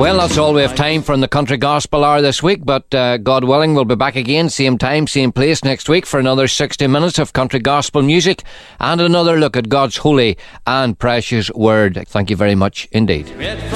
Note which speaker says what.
Speaker 1: Well, that's all we have time for in the Country Gospel Hour this week, but God willing, we'll be back again, same time, same place next week for another 60 minutes of country gospel music and another look at God's holy and precious word. Thank you very much indeed.